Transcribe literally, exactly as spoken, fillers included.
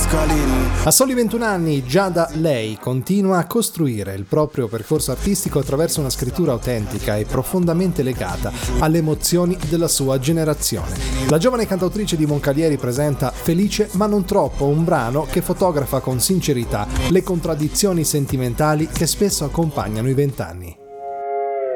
A soli ventuno anni, Giada Lei continua a costruire il proprio percorso artistico attraverso una scrittura autentica e profondamente legata alle emozioni della sua generazione. La giovane cantautrice di Moncalieri presenta Felice ma non troppo, un brano che fotografa con sincerità le contraddizioni sentimentali che spesso accompagnano i vent'anni.